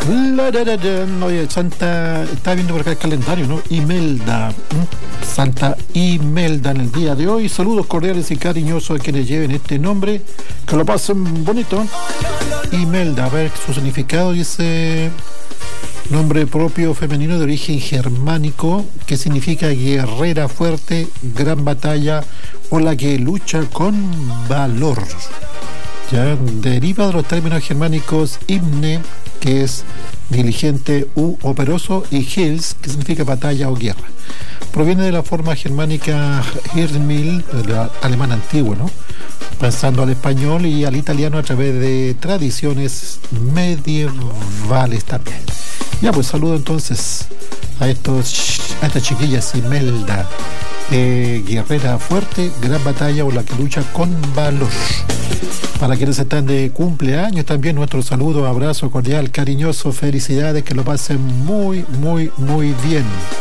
Oye, Santa, está viendo por acá el calendario, ¿no? Imelda, Santa Imelda en el día de hoy. Saludos cordiales y cariñosos a quienes lleven este nombre. Que lo pasen bonito. Imelda, a ver su significado, dice: nombre propio femenino de origen germánico que significa guerrera fuerte, gran batalla o la que lucha con valor. Ya deriva de los términos germánicos himne, que es diligente u operoso, y hils, que significa batalla o guerra. Proviene de la forma germánica Hirmil, alemán antiguo, ¿no? Pasando al español y al italiano a través de tradiciones medievales también. Ya, pues saludo entonces a estas chiquillas. Imelda, guerrera fuerte, gran batalla o la que lucha con valor. Para quienes están de cumpleaños, también nuestro saludo, abrazo cordial, cariñoso, felicidades, que lo pasen muy, muy, muy bien.